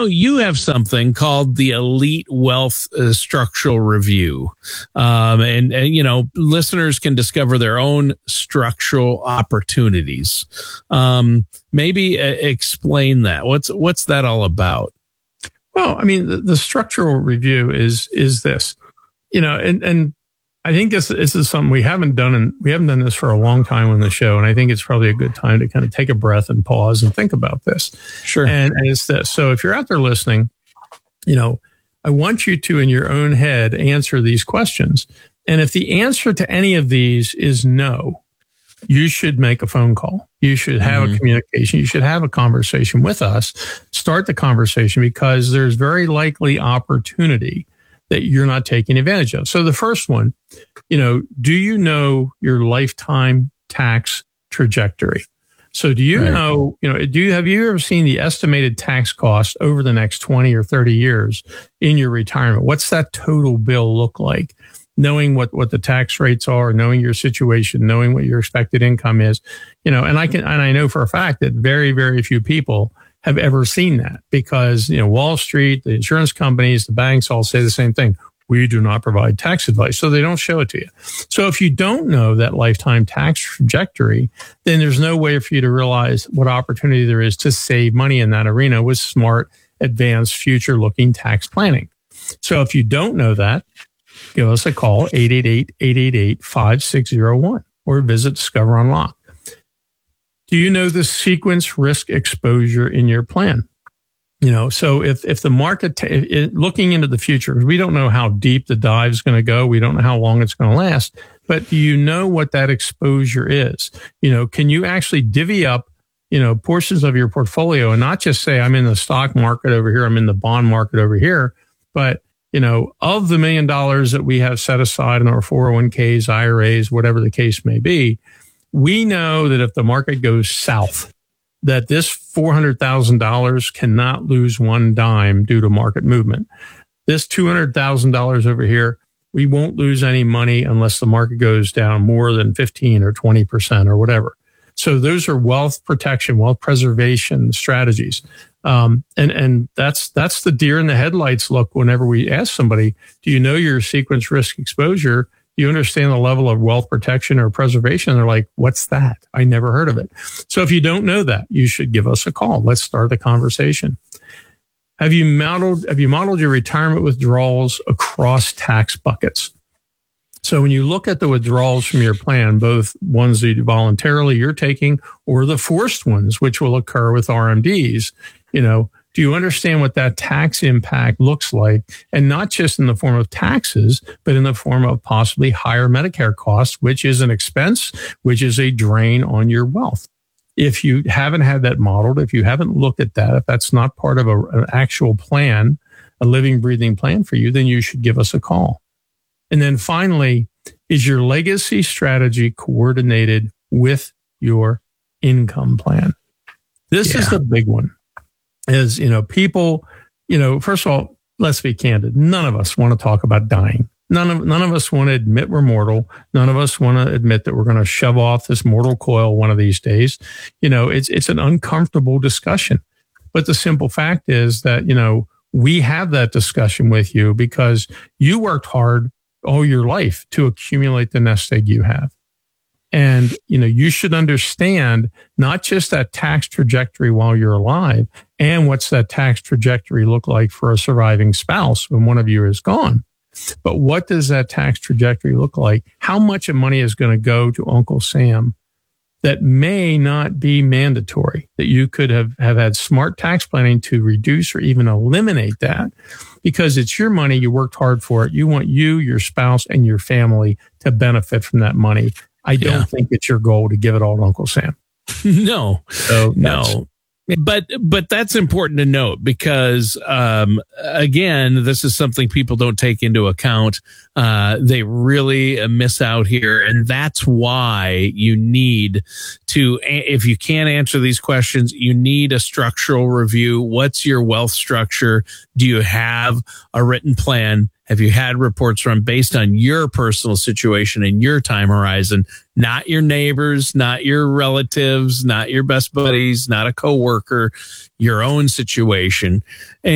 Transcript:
you have something called the Elite Wealth Structural Review. And, listeners can discover their own structural opportunities. Maybe explain that. What's that all about? Well, I mean, the structural review is this, and I think this is something we haven't done, and we haven't done this for a long time on the show. And I think it's probably a good time to kind of take a breath and pause and think about this. Sure. And it's this. So if you're out there listening, I want you to, in your own head, answer these questions. And if the answer to any of these is no, you should make a phone call. You should have a communication. You should have a conversation with us. Start the conversation, because there's very likely opportunity that you're not taking advantage of. So the first one, do you know your lifetime tax trajectory? So do you know, have you ever seen the estimated tax cost over the next 20 or 30 years in your retirement? What's that total bill look like? Knowing what the tax rates are, knowing your situation, knowing what your expected income is, and I know for a fact that very, very few people have ever seen that, because, Wall Street, the insurance companies, the banks all say the same thing. We do not provide tax advice. So they don't show it to you. So if you don't know that lifetime tax trajectory, then there's no way for you to realize what opportunity there is to save money in that arena with smart, advanced, future looking tax planning. So if you don't know that, give us a call, 888-888-5601, or visit Discover Unlock. Do you know the sequence risk exposure in your plan? So if the market, looking into the future, because we don't know how deep the dive is going to go, we don't know how long it's going to last, but do you know what that exposure is? Can you actually divvy up, portions of your portfolio and not just say, I'm in the stock market over here, I'm in the bond market over here, but of the $1 million that we have set aside in our 401ks, IRAs, whatever the case may be, we know that if the market goes south, that this $400,000 cannot lose one dime due to market movement. This $200,000 over here, we won't lose any money unless the market goes down more than 15 or 20% or whatever. So those are wealth protection, wealth preservation strategies. And that's the deer in the headlights look whenever we ask somebody, do you know your sequence risk exposure? Do you understand the level of wealth protection or preservation? And they're like, what's that? I never heard of it. So if you don't know that, you should give us a call. Let's start the conversation. Have you modeled your retirement withdrawals across tax buckets? So when you look at the withdrawals from your plan, both ones that you're taking or the forced ones, which will occur with RMDs, do you understand what that tax impact looks like? And not just in the form of taxes, but in the form of possibly higher Medicare costs, which is an expense, which is a drain on your wealth. If you haven't had that modeled, if you haven't looked at that, if that's not part of an actual plan, a living, breathing plan for you, then you should give us a call. And then finally, is your legacy strategy coordinated with your income plan? This is the big one. Is, people, first of all, let's be candid. None of us want to talk about dying. None of us want to admit we're mortal. None of us want to admit that we're going to shove off this mortal coil one of these days. It's an uncomfortable discussion. But the simple fact is that, we have that discussion with you because you worked hard all your life to accumulate the nest egg you have. And, you should understand not just that tax trajectory while you're alive, and what's that tax trajectory look like for a surviving spouse when one of you is gone. But what does that tax trajectory look like? How much of money is going to go to Uncle Sam that may not be mandatory, that you could have had smart tax planning to reduce or even eliminate that, because it's your money, you worked hard for it. You want you, your spouse, and your family to benefit from that money. I don't think it's your goal to give it all to Uncle Sam. No. But that's important to note because, again, this is something people don't take into account. They really miss out here. And that's why you need to, if you can't answer these questions, you need a structural review. What's your wealth structure? Do you have a written plan? Have you had reports run based on your personal situation and your time horizon, not your neighbors, not your relatives, not your best buddies, not a coworker, your own situation?